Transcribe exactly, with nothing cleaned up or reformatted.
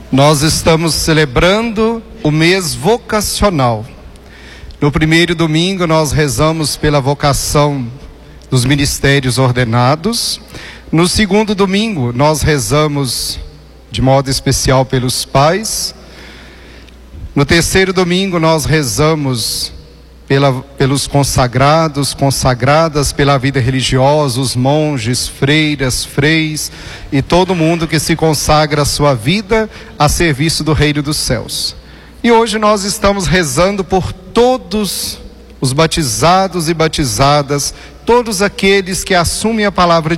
Nós estamos celebrando o mês vocacional. No primeiro domingo nós rezamos pela vocação dos ministérios ordenados. No segundo domingo nós rezamos de modo especial pelos pais. No terceiro domingo nós rezamos pela, pelos consagrados, consagradas pela vida religiosa, os monges, freiras, freis e todo mundo que se consagra a sua vida a serviço do reino dos céus. E hoje nós estamos rezando por todos os batizados e batizadas, todos aqueles que assumem a palavra